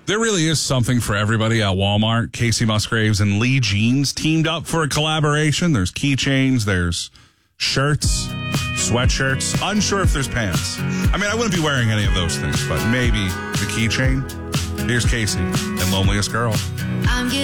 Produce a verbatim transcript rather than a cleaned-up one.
There really is something for everybody at Walmart. Casey Musgraves and Lee Jeans teamed up for a collaboration. There's keychains, there's shirts, sweatshirts. Unsure if there's pants. I mean, I wouldn't be wearing any of those things, but maybe the keychain. Here's Casey and Loneliest Girl. I'm